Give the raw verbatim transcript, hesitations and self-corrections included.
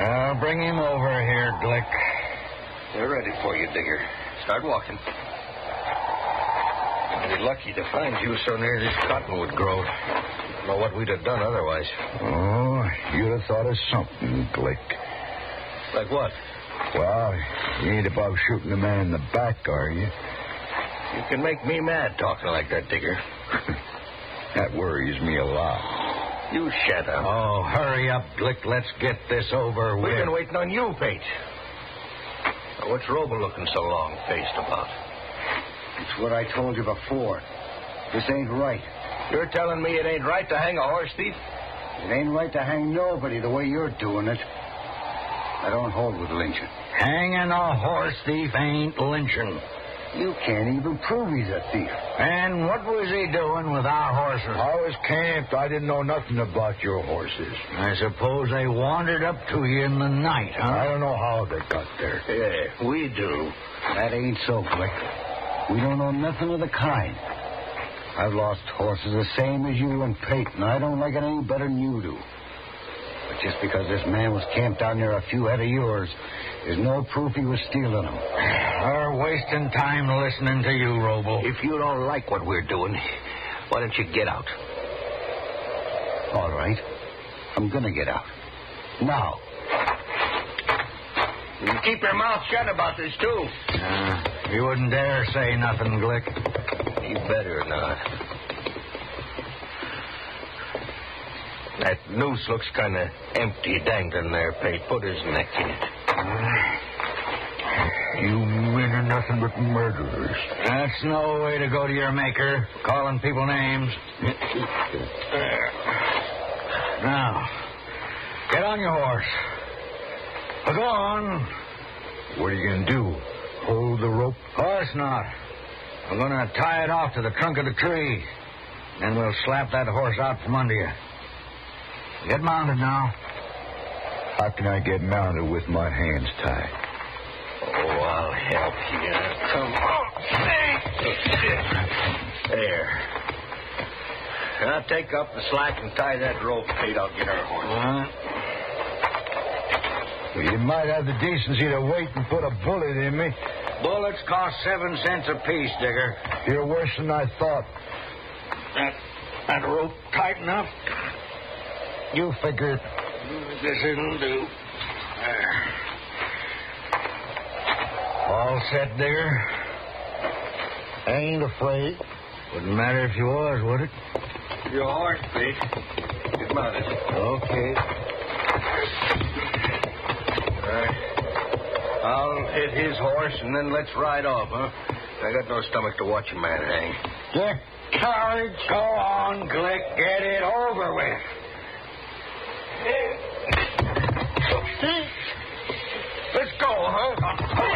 I'll bring him over here, Glick. We're ready for you, Digger. Start walking. We're lucky to find you so near this cottonwood grove. Don't know what we'd have done otherwise. Oh, you'd have thought of something, Glick. Like what? Well, you ain't above shooting a man in the back, are you? You can make me mad talking like that, Digger. That worries me a lot. You shut up. Oh, hurry up, Glick. Let's get this over with. We've been waiting on you, Pate. Now, what's Roble looking so long-faced about? It's what I told you before. This ain't right. You're telling me it ain't right to hang a horse thief? It ain't right to hang nobody the way you're doing it. I don't hold with lynching. Hanging a horse thief ain't lynching. You can't even prove he's a thief. And what was he doing with our horses? I was camped. I didn't know nothing about your horses. I suppose they wandered up to you in the night, huh? I don't know how they got there. Yeah, we do. That ain't so, Glick. We don't know nothing of the kind. I've lost horses the same as you and Peyton. I don't like it any better than you do. But just because this man was camped down near a few head of yours is no proof he was stealing them. We're wasting time listening to you, Roble. If you don't like what we're doing, why don't you get out? All right. I'm going to get out. Now. You keep your mouth shut about this, too. Uh, you wouldn't dare say nothing, Glick. You better not. That noose looks kind of empty dangling there, Pate. Put his neck in it. You men are nothing but murderers. That's no way to go to your maker, calling people names. Now, get on your horse. Go on. What are you going to do? Hold the rope? Of course not. I'm going to tie it off to the trunk of the tree. Then we'll slap that horse out from under you. Get mounted now. How can I get mounted with my hands tied? Oh, I'll help you. Come on. There. Now take up the slack and tie that rope, Pete. I'll get our horse. Uh, well, you might have the decency to wait and put a bullet in me. Bullets cost seven cents apiece, Digger. You're worse than I thought. That, that rope tight enough? You figure this isn't do. There. All set, Digger? Ain't afraid. Wouldn't matter if you was, would it? Your horse, Pete. Get mounted. Okay. All right. I'll hit his horse, and then let's ride off, huh? I got no stomach to watch a man hang. Yeah. Courage. Go on, Glick. Get it over with.